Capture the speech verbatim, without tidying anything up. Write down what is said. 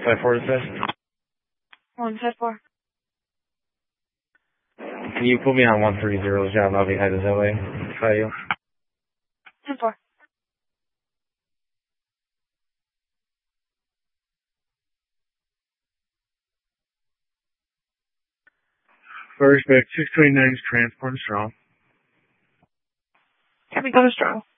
Five four to say? One five four. Can you put me on one three zero, John? I'll be headed that way. Try you. Ten four. First back six twenty nine is transport strong. Can we go to strong?